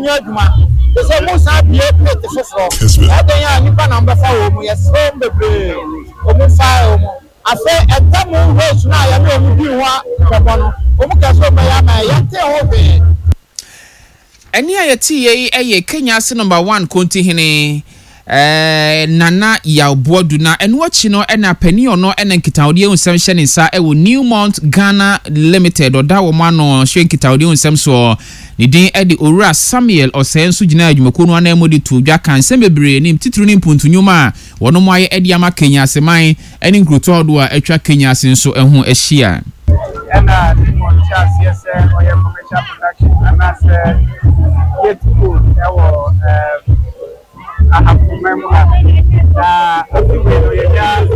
enyo adwuma so mo sa bie plate foforo adan ya nipa na mbefa wo mu yes so bebre omu fa omu afa etamu host na ya me omu bi ho akọbọ no omu ka so ba ya ma ya te ho be eni ayeti ye Kenya se number 1 konti hene Nana Yabodu na enwachi no ena peni ono ena nkitaodie unsem hye nsa ewo Newmont Ghana Limited oda wo ma no hye nkitaodie unsem so ni din edi Owura Samuel osensu gina adwumako no ana emodi to dwa kan sembebre nim titru ni mpuntunyuma wono mo aye edi ama Kenya seman eni nkroto odo a atwa Kenya senso ehu ehia ena Newmont chassis oye commercial production anase yetu ewo I have to remember that everywhere you just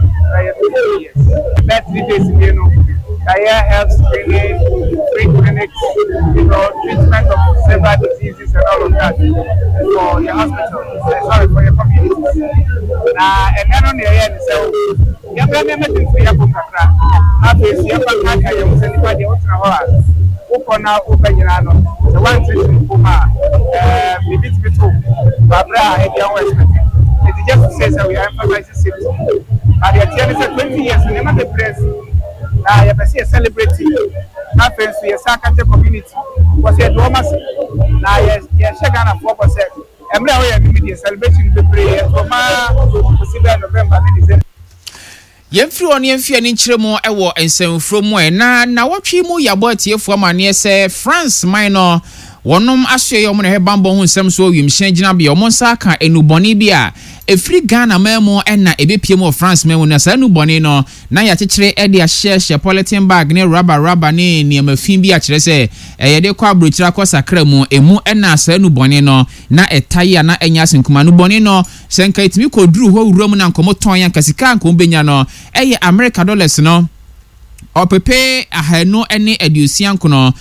let 3 days again. Kaya health screening, free clinics, treatment of several diseases and all of that for your hospital. Sorry, for your community. And then on the end, so you have anything for your Kakra. After you have a Kaka, you send it by the Otra. Open now, open your hand. The one thing Puma, maybe it's between Babra and your West. It just says that we are emphasizing safety. At the end of 20 years, we never the press. Now, you see a celebrity. Happens to your Sakate community. Was a dormant. Now, yes, Shagana 4%. I'm now a celebration the prayer for my November. Yemfri on yemfia ni nchiremu ewo ensemfro mu na watwe mu yabo atiefo amane se France minor wonom ahye yom na hebambo hu nsem so wimhye gina bia omonsa ka enuboni bia efri Ghana memo na ebepiem of France memo na sa enuboni no na ya chekire e de ahye polythene bag ne rubber ne niamafin bia kire se yede kwa abrochira kwa sakra mu emu na sa enuboni no na etaye na enya senkuma enuboni no senka itimi koduru ho wuram na nkomoton yan kasika nkombenya no eye America dollars no opepe ahano ene edusian kono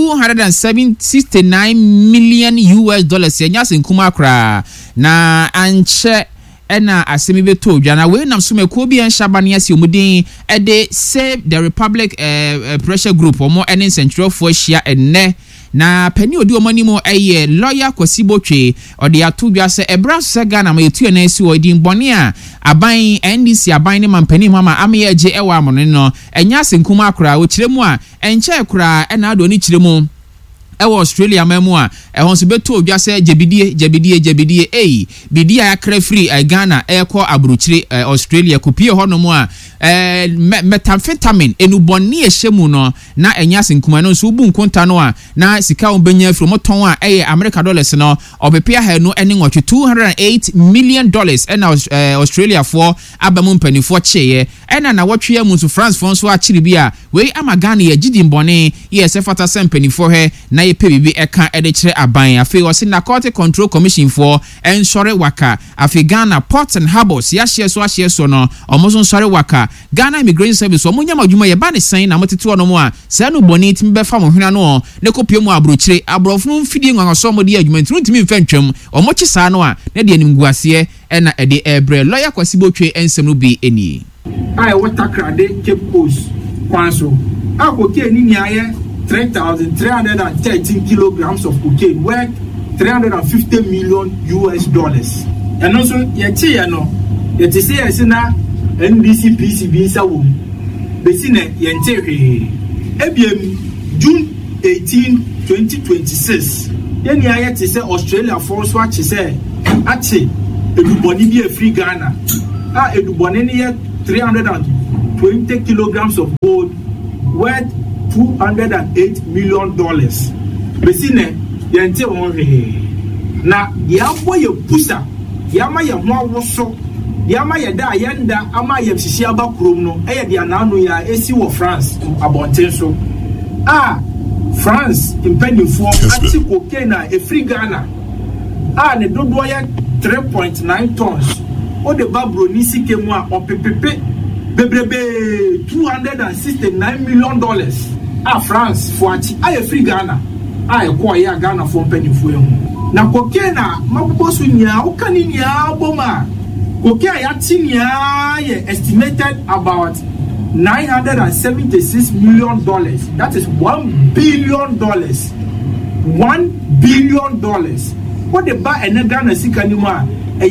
$269 million enya senkuma akra na anche ena asemi beto dwa na we nam so mekuo bi en shabane ase omudin e de Save the Republic pressure group omo ene central for hia enne na pani odi omanimo eye lawyer Kwasibotwe odi atudwa se ebra se Ghana ma yetu na esi odi mbone a aban NDC aban ne mampani mama amaye age ewa amono no enya senkuma akra o kiremu a enche akra ena ado ni kiremu ewo Australia memu a ehon so beto odwa se jebidie bidia ya kra free Ghana ekọ abrochire Australia kopie honomu a methamphetamine enuboni ehyemu no na enya senkuma no so bu nkonta no a na sika onbenya from ton a America dollars no obepia ha no ene nwotwe $208 million ena Australia for abamu mpanifo cheye ena na wotwe mu so France fon so a chiri bia we ama Ghana ye gidi mbone ye se fata sempanifo he na ye pebibi eka ede kire aban afi o se Narcotic Control Commission for ensure waka afi Ghana Ports and Harbours ya ahye so no omoso nsore waka Ghana Immigration Service omunya madwuma ye ba ne san na motete ono mu a sa no boni tim be fa mo hwena no ne kopie mu abrochire abrofunu mfidie nwanso mo de adwuma ntunu ntimi mfantwam omochi sa no a ne de animguase ena ede ebre lawyer Kwasibotwe ensem no bi eni ai watakrade Cape Coast kwanso akoke ni niaye 3,313 kilograms of cocaine worth $350 million. And also ye no ye ti say na NDC PCB sa wo be sine ye nte ebiem June 18 2026 ye ni aye ti say Australia force wa ti say achi eduboni bi free Ghana eduboni ni ye 320 kilograms of gold worth $208 million. Besine yente wonhe na yabo ye pusa yama ye ho awoso yama ye da yenda ama ye sisi abakrom no eye de ananu ya esi wo France abonten so France impendifo ati cocaine na efri Ghana ne dodo ya 3.9 tons o de babro ni sikemu a opepepe bebrebe $269 million France for free Ghana ekwa Ghana for penifo ehu na cocaine na maboso nya o kaninya boma cocaine ya tinya ye estimated about $976 million. That is $1 billion. $1 billion. What the buy and Ghana Sikanima,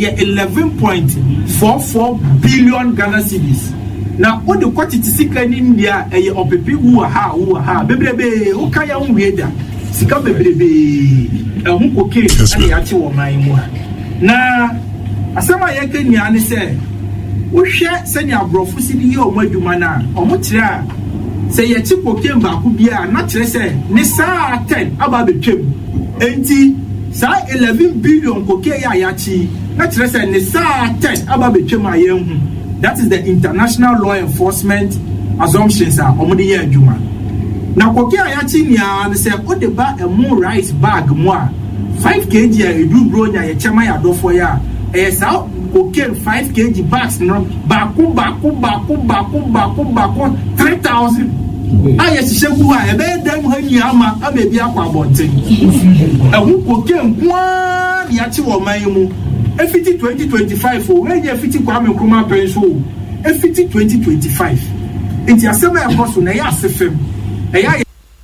11.44 billion Ghana cedis. Now, what the quantity Sika in India, a opepi who ha, baby, who can you read that? Sika baby, a hook and the actual my more. Now, as some I can yani say, we share send your brofusidi or Madumana, or Mutra. Say your chip came back, could be a natural say, Nessa 10 about the chip. 11 billion kokeya yachi na tire say ne sa 10 aba betwema yem. That is the international law enforcement assumptions are omode ye adwuma na kokeya yachi nia say o de ba emu rice bag mo a 5 kg ya edu bronya ye chema ya dofo ya sa cocaine 5 kg bags no baku 3,000. Aye shishebu a ebe dem hanyi ama amebi akwa abonten ehu koken kwa yachi wo manmu efiti 2025 o we ye fiti kwa me kroma penso efiti 2025 enti asema ya koso na ya asefem eya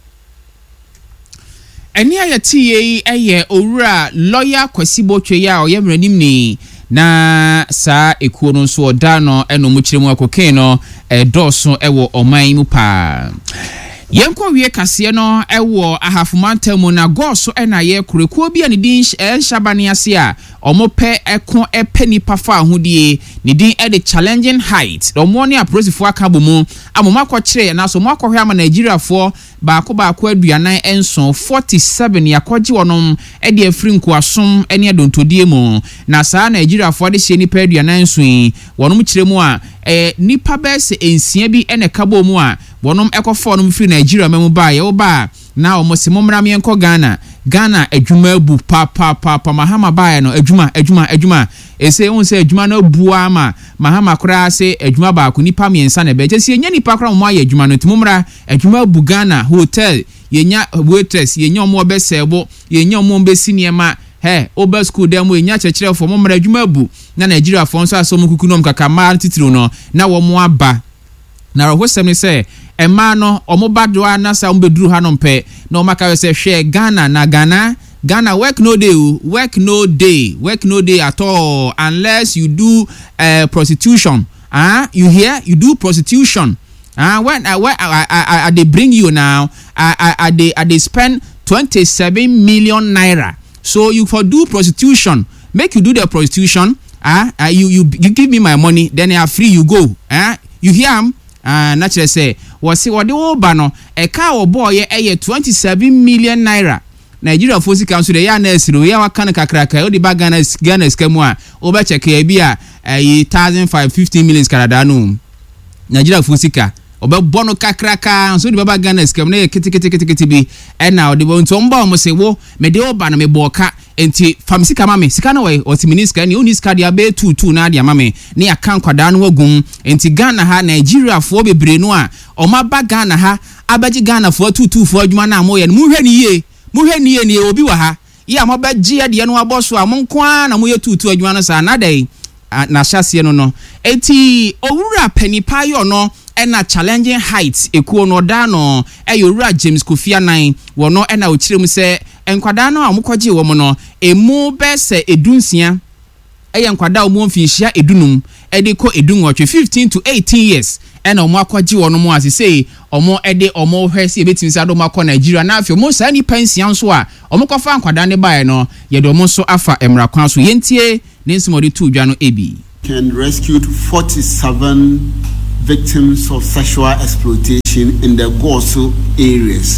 eni ayati ye eye owura lawyer Kwasibo Tweye a oyem ranim ni na sa ekuo no so oda no eno mu kiremu akoken no doso ewo oman mu pa yenko wie kase no ewo ahafumanta mu na goso ena ye kurekuo bia ne din Shabani ase a omope eko epenipa fa ahodie ne din e the challenging height omo ne aprosifo aka bomu amoma kwakire na so mo akohwe ama Nigeria fo baako aduanan enso 47 yakoje wonom e de afiri nkoasom ene adontodie mu na saa Nigeria fo de hye nipa aduanan enso wonom kiremu a nipa bese ensia bi ene kabo mu a wonom ekofo no firi Nigeria memu ba ye oba na omosimo mram yenko Ghana adwuma bu pa mahama bae no adwuma ese won se adwuma no bua ma mahama kora se adwuma ba ko nipa miensa na be je enya nipa kora mo aye adwuma no timumra adwuma bu Ghana hotel yenya waitress yenya mo be sebo yenya mo be sinema oba school dem yenya chekere fo mo mra adwuma bu na Nigeria fo nso aso mo kukunom kaka ma titiro no na wo mo aba na ro hosem ni se ema no omobadoa na sa ombeduru hanompe na omaka se hwe Ghana work no day at all unless you do prostitution. You hear? You do prostitution. When I they bring you now, they spend 27 million naira. So you for do prostitution, make you do the prostitution. You give me my money, then I are free. You go. You hear him? Naturally say was what the oba no a car boy 27 million naira. Nigeria Fosi Council the yanes no ya wakana kakraka o di ba Ghana skemu a oba check e bia 1,550 million Canada no Nigeria Fosi ka oba bono kakraka so di ba Ghana skemu na kiti bi e na o di bo ntomba mo se wo me de oba na me boka enti famsika mame sika na we otiminiska ni uniska dia be 22 na dia mame ne aka nkwada no wagum enti Ghana ha Nigeria fo bebre no a o ma ba Ghana ha abaji Ghana fo 22 fo adwuma na mo ye no muhwe ni ye ni obi wa ha ye a mo ba gie de no aboso a mo nko na mo ye 22 adwuma no sa na dai na hyase no enti owura panipa yo no ena challenging heights ekuo no da no eyowura James Kofi Anan wo no ena okirem se enkwada no amukwaje wo mo no emu bese edunsia nkwada omo mfinhia edunum edeko edunwotwe 15 to 18 years ena omo akwaje wo no mo asese omo ede omo hwese ebetimisa ado makọ Nigeria na afio mo sa ni pension so a omo kofa nkwada ne bae no yede omo so afa emrakwan so yentie nensimo de tu dwa no ebi can rescued 47 victims of sexual exploitation in the Goso areas.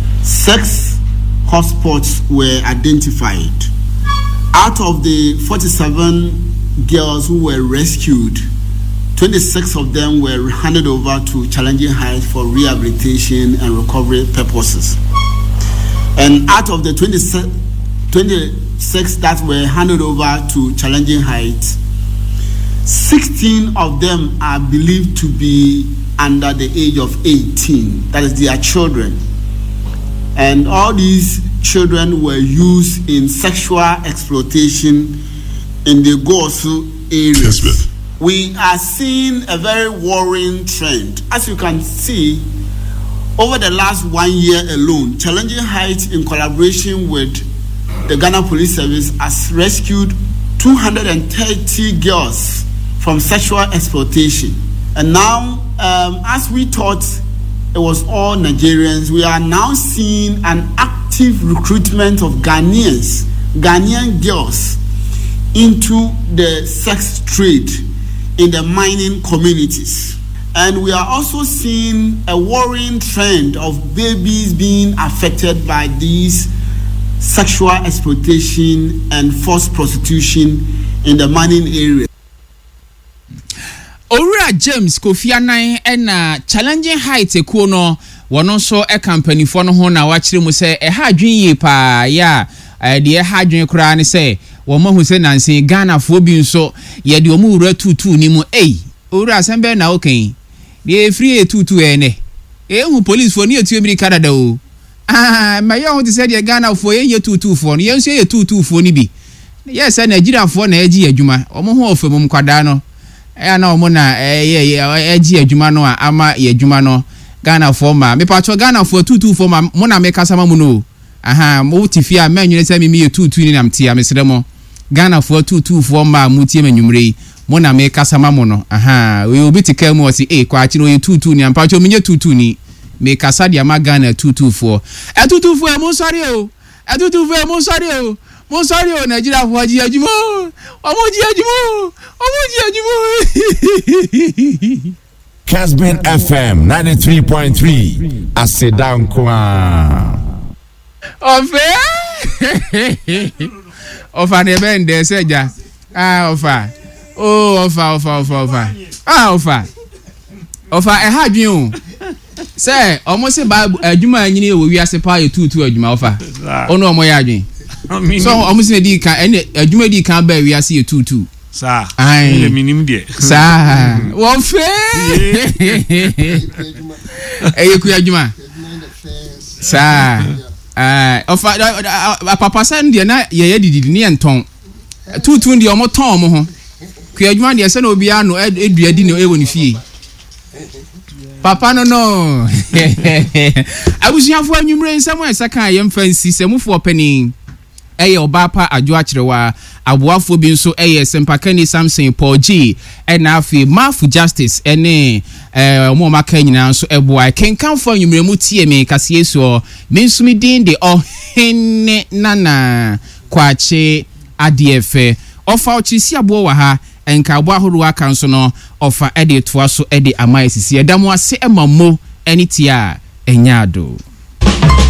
6 hotspots were identified. Out of the 47 girls who were rescued, 26 of them were handed over to Challenging Heights for rehabilitation and recovery purposes. And out of the 26 that were handed over to Challenging Heights, 16 of them are believed to be under the age of 18. That is, they are children. And all these children were used in sexual exploitation in the Goso areas. Yes, we are seeing a very worrying trend. As you can see, over the last 1 year alone, Challenging Heights, in collaboration with the Ghana Police Service has rescued 230 girls from sexual exploitation. And now, as we thought it was all Nigerians, we are now seeing an active recruitment of Ghanaian girls into the sex trade in the mining communities. And we are also seeing a worrying trend of babies being affected by these sexual exploitation and forced prostitution in the mining area. Owura James Kofi Anan and challenging height ekono wono so e company fo no ho na wa kire mu se e ha adwen yi pa ya de e ha adwen kura ne se wo ma hu se nanse Ghana fo bi nso ye de omu wura tutu ni mu owura asembe na oken de free tutu ene hu police fo ni etu mi Canada o ma ye hu te se de Ghana fo ye tutu fo no ye nso ye tutu fo ni bi yes Nigeria fo na agi adwuma omo ho ofemum kwada no na omo na agi adwuma no ama ye adwuma no Ghana for ma me pacho Ghana for 22 for ma mo na me kasama mu no mo tifi a menwene se me 22 ni namte a mesere mo Ghana for 22 for ma mutie manwumre mo na me kasama mu no we obi tika mu o si kwa achi no ye 22 ni pacho menye 22 ni me kasa dia ma Ghana 22 for 22 for mo sori o 22 for mo sori o mo sorry o Nigeria for ji ajumo omo ji ajumo Casbin FM 93.3 Asedan kwa ofa ne bende seja ofa ofa e ha dwen o say omo se ba adwuma anyini e wo wiase pa ye tutu adwuma ofa ono omo ya dwen so omo se di kan ene adwuma di kan ba wiase ye tutu sa ele minim de sa wo fe e ku adwuma sa ofa papa san de na ye dididi ne enton tutu de omo ton omo ho ku adwuma de se na obi ano eduadi ne e woni fie papa no abusuafo anwumre nsam esaka yem fancy semufo penin eye obapa adwo akyerewa aboafo bi nso eye sempakani Samson Paul G na afi Mafu Justice ene omo maka nyina nso eboa kenkanfo anwumre mu tie me kase yeso mensumi din de ohene nana kwache adiefe ofa ochisi abo wa ha enka abo ahoro aka nso no ofa ede toa so ede ama esisi edamo ase emamo enitia enyado